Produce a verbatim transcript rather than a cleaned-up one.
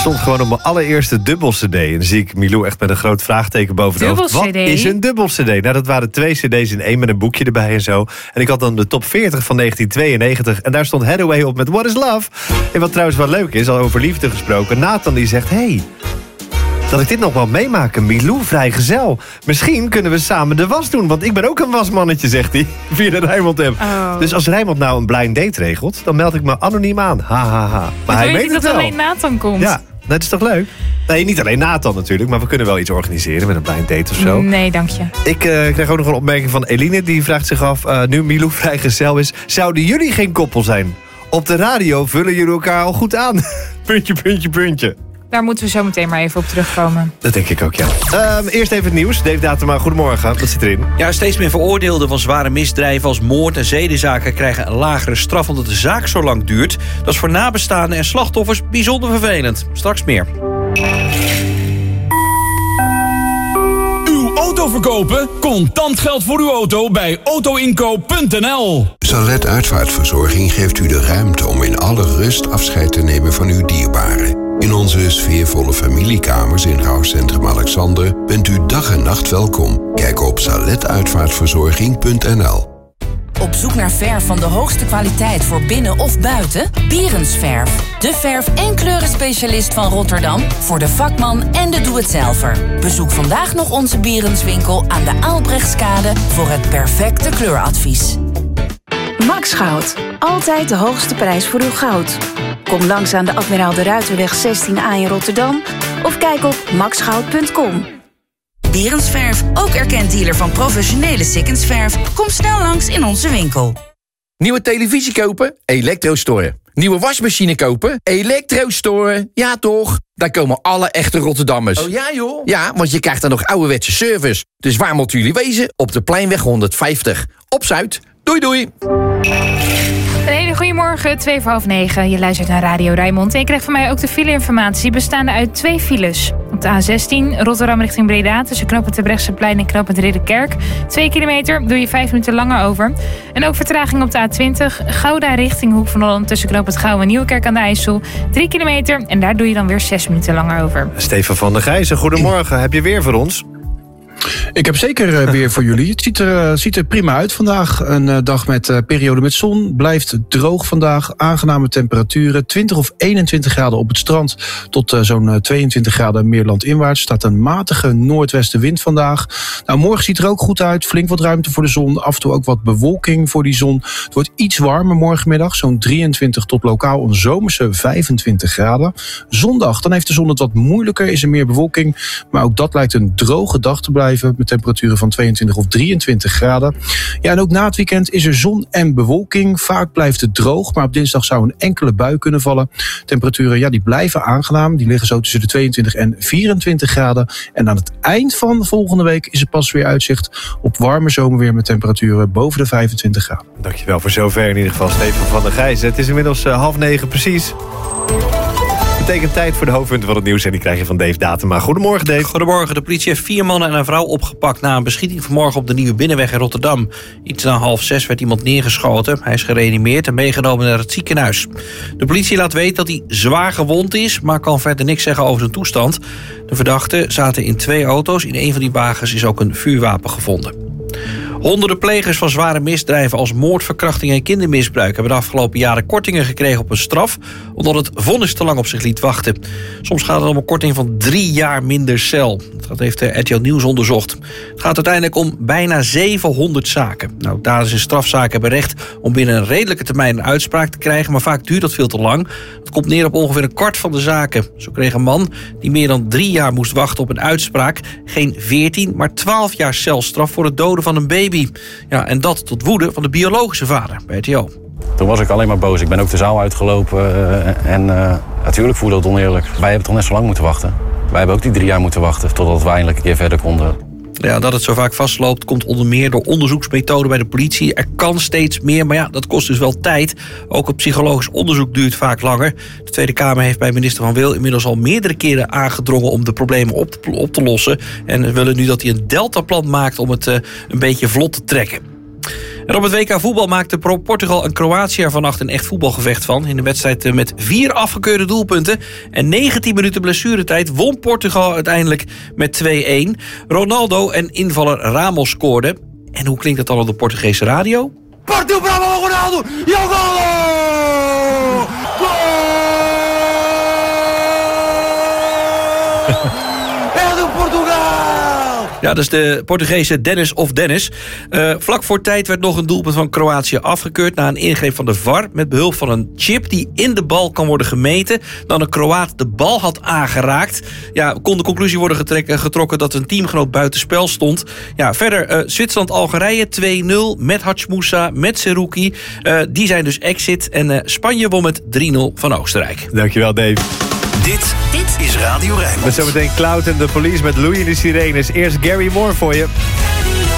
stond gewoon op mijn allereerste dubbel-cd. En dan zie ik Milou echt met een groot vraagteken boven het hoofd. Wat is een dubbel-cd? Nou, dat waren twee cd's in één met een boekje erbij en zo. En ik had dan de top veertig van negentien tweeënnegentig. En daar stond Hathaway op met What is Love? En wat trouwens wel leuk is, al over liefde gesproken. Nathan die zegt, hey, dat ik dit nog wel meemaken. Milou, vrijgezel. Misschien kunnen we samen de was doen. Want ik ben ook een wasmannetje, zegt hij. Via de Rijnmond-app. Oh. Dus als Rijnmond nou een blind date regelt, dan meld ik me anoniem aan. Ha, ha, ha. Maar hij weet het dat wel. alleen Nathan komt. Ja, dat is toch leuk? Nee, niet alleen Nathan natuurlijk. Maar we kunnen wel iets organiseren met een blind date of zo. Nee, dank je. Ik uh, krijg ook nog een opmerking van Eline. Die vraagt zich af, uh, nu Milou vrijgezel is, zouden jullie geen koppel zijn? Op de radio vullen jullie elkaar al goed aan. Puntje, puntje, puntje. Daar moeten we zo meteen maar even op terugkomen. Dat denk ik ook, ja. Uh, eerst even het nieuws. Dave Datema, goedemorgen. Wat zit erin? Ja, steeds meer veroordeelden van zware misdrijven als moord en zedenzaken krijgen een lagere straf omdat de zaak zo lang duurt. Dat is voor nabestaanden en slachtoffers bijzonder vervelend. Straks meer. Uw auto verkopen? Contant geld voor uw auto bij autoinkoop punt n l. Salet Uitvaartverzorging geeft u de ruimte om in alle rust afscheid te nemen van uw dierbaren. In onze sfeervolle familiekamers in rouwcentrum Alexander bent u dag en nacht welkom. Kijk op salet uitvaartverzorging punt n l. Op zoek naar verf van de hoogste kwaliteit voor binnen of buiten? Bierensverf. De verf- en kleurenspecialist van Rotterdam voor de vakman en de doe-het-zelver. Bezoek vandaag nog onze Bierenswinkel aan de Aalbrechtskade voor het perfecte kleuradvies. Max Goud. Altijd de hoogste prijs voor uw goud. Kom langs aan de Admiraal de Ruiterweg zestien A in Rotterdam of kijk op max goud punt com. Bierensverf, ook erkend dealer van professionele Sikkensverf. Kom snel langs in onze winkel. Nieuwe televisie kopen? Elektrostore. Nieuwe wasmachine kopen? Elektrostore. Ja toch? Daar komen alle echte Rotterdammers. Oh ja joh? Ja, want je krijgt dan nog ouderwetse service. Dus waar moeten jullie wezen? Op de Pleinweg honderdvijftig. Op Zuid. Doei doei. Een hele goede morgen, twee voor half negen. Je luistert naar Radio Rijnmond. En je krijgt van mij ook de file-informatie bestaande uit twee files. Op de A zestien, Rotterdam richting Breda, tussen knooppunt Terbrechtseplein en knooppunt Ridderkerk. Twee kilometer, doe je vijf minuten langer over. En ook vertraging op de A twintig, Gouda richting Hoek van Holland, tussen knooppunt Gouwen en Nieuwekerk aan de IJssel. Drie kilometer en daar doe je dan weer zes minuten langer over. Stefan van der Gijzen, goedemorgen. Heb je weer voor ons? Ik heb zeker uh, weer voor jullie. Het ziet er, uh, ziet er prima uit vandaag. Een uh, dag met uh, periode met zon. Blijft droog vandaag. Aangename temperaturen. twintig of eenentwintig graden op het strand. Tot uh, zo'n uh, tweeëntwintig graden meer landinwaarts. Staat een matige noordwestenwind vandaag. Nou, morgen ziet er ook goed uit. Flink wat ruimte voor de zon. Af en toe ook wat bewolking voor die zon. Het wordt iets warmer morgenmiddag. Zo'n drieëntwintig tot lokaal een zomerse vijfentwintig graden. Zondag, dan heeft de zon het wat moeilijker. Is er meer bewolking. Maar ook dat lijkt een droge dag te blijven. Met temperaturen van tweeëntwintig of drieëntwintig graden. Ja, en ook na het weekend is er zon en bewolking. Vaak blijft het droog, maar op dinsdag zou een enkele bui kunnen vallen. Temperaturen, ja, die blijven aangenaam. Die liggen zo tussen de tweeëntwintig en vierentwintig graden. En aan het eind van volgende week is er pas weer uitzicht op warme zomerweer met temperaturen boven de vijfentwintig graden. Dankjewel voor zover in ieder geval, Stefan van der Gijzen. Het is inmiddels uh, half negen precies. Betekent tijd voor de hoofdpunten van het nieuws en die krijg je van Dave Datema. Goedemorgen, Dave. Goedemorgen. De politie heeft vier mannen en een vrouw opgepakt na een beschieting vanmorgen op de Nieuwe Binnenweg in Rotterdam. Iets na half zes werd iemand neergeschoten. Hij is gereanimeerd en meegenomen naar het ziekenhuis. De politie laat weten dat hij zwaar gewond is, maar kan verder niks zeggen over zijn toestand. De verdachten zaten in twee auto's. In een van die wagens is ook een vuurwapen gevonden. Honderden plegers van zware misdrijven als moord, verkrachting en kindermisbruik hebben de afgelopen jaren kortingen gekregen op een straf, omdat het vonnis te lang op zich liet wachten. Soms gaat het om een korting van drie jaar minder cel. Dat heeft de R T L Nieuws onderzocht. Het gaat uiteindelijk om bijna zevenhonderd zaken. Nou, daders in strafzaken hebben recht om binnen een redelijke termijn een uitspraak te krijgen, maar vaak duurt dat veel te lang. Het komt neer op ongeveer een kwart van de zaken. Zo kreeg een man die meer dan drie jaar moest wachten op een uitspraak geen veertien, maar twaalf jaar celstraf voor het doden van een baby. Ja, en dat tot woede van de biologische vader bij R T O. Toen was ik alleen maar boos. Ik ben ook de zaal uitgelopen uh, en uh, natuurlijk voelde het oneerlijk. Wij hebben toch net zo lang moeten wachten. Wij hebben ook die drie jaar moeten wachten totdat we eindelijk een keer verder konden. Ja, dat het zo vaak vastloopt komt onder meer door onderzoeksmethoden bij de politie. Er kan steeds meer, maar ja, dat kost dus wel tijd. Ook het psychologisch onderzoek duurt vaak langer. De Tweede Kamer heeft bij minister Van Wil inmiddels al meerdere keren aangedrongen om de problemen op te, op te lossen. En we willen nu dat hij een deltaplan maakt om het uh, een beetje vlot te trekken. En op het W K voetbal maakte Portugal en Kroatië er vannacht een echt voetbalgevecht van. In de wedstrijd met vier afgekeurde doelpunten en negentien minuten blessuretijd won Portugal uiteindelijk met twee-een. Ronaldo en invaller Ramos scoorden. En hoe klinkt dat dan op de Portugese radio? Partiu bravo Ronaldo! E o gol! É do Portugal! Ja, dat is de Portugese Dennis of Dennis. Uh, vlak voor tijd werd nog een doelpunt van Kroatië afgekeurd na een ingreep van de V A R met behulp van een chip die in de bal kan worden gemeten. Dan een Kroaat de bal had aangeraakt. Ja, kon de conclusie worden getrek, getrokken dat een teamgenoot buitenspel stond. Ja, verder uh, Zwitserland-Algerije twee-nul met Hachmoussa, met Seruki. Uh, die zijn dus exit en uh, Spanje won met drie-nul van Oostenrijk. Dankjewel, Dave. Dit, dit is Radio Rijnmond. Met zometeen Cloud en de Police met Louis en de Sirenes. Eerst Gary Moore voor je.